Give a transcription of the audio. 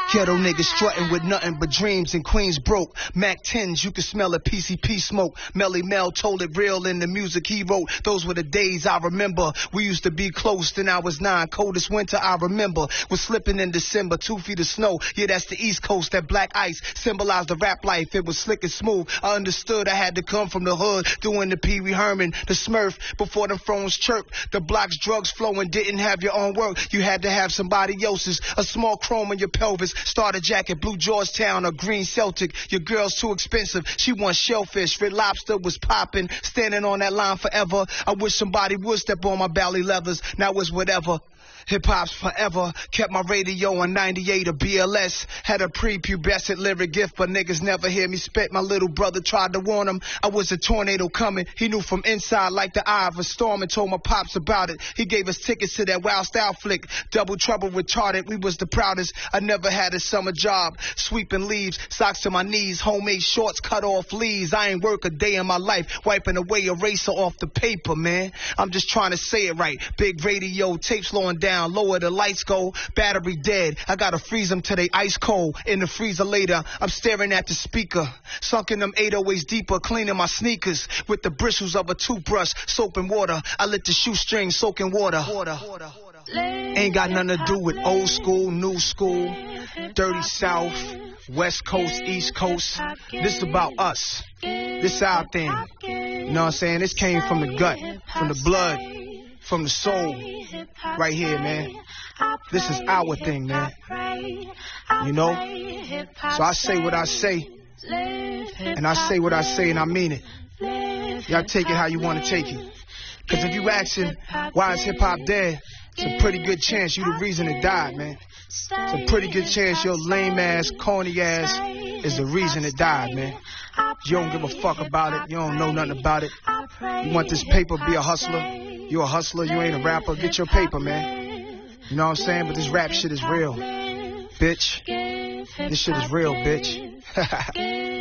Ghetto niggas strutting with nothing but dreams and Queens broke. Mac 10s, you can smell it, PCP smoke. Melly Mel told it real in the music he wrote. Those were the days I remember. We used to be close, then I was 9. Coldest winter I remember was slipping in December. 2 feet of snow, yeah, that's the East Coast. That black ice symbolized the rap life. It was slick and smooth. I understood I had to come from the hood, doing the Pee Wee Herman, the Smurf, before the phones chirped. The blocks, drugs flowing, didn't have your own work. You had to have somebody else's. A small chrome in your pelvis, starter jacket, blue Georgetown or green Celtic. Your girl's too expensive. She wants shellfish. Red Lobster was popping, standing on that line forever. I wish somebody would step on my belly leathers. Now it's whatever. Hip-hop's forever. Kept my radio on 98 or BLS. Had a prepubescent lyric gift, but niggas never hear me spit. My little brother tried to warn him I was a tornado coming. He knew from inside like the eye of a storm and told my pops about it. He gave us tickets to that Wild Style flick. Double Trouble retarded. We was the proudest. I never had a summer job. Sweeping leaves, socks to my knees, homemade shorts, cut off leaves. I ain't work a day in my life. Wiping away eraser off the paper, man. I'm just trying to say it right. Big radio, tape slowing down. Lower the lights go, battery dead. I gotta freeze them till they ice cold. In the freezer later, I'm staring at the speaker. Sunk in them 808s deeper, cleaning my sneakers with the bristles of a toothbrush, soap and water. I lit the shoestring, soaking water. Ain't got nothing to do with old school, new school, dirty South, West Coast, East Coast. This is about us. This is our thing. You know what I'm saying? This came from the gut, from the blood, from the soul. Right here, man. This is our thing, man. You know? So I say what I say. And I say what I say and I mean it. Y'all take it how you want to take it. Because if you asking why is hip-hop dead, it's a pretty good chance you the reason it died, man. It's a pretty good chance your lame-ass, corny-ass is the reason it died, man. You don't give a fuck about it. You don't know nothing about it. You want this paper, be a hustler. You a hustler, you ain't a rapper. Get your paper, man. You know what I'm saying? But this rap shit is real, bitch. This shit is real, bitch.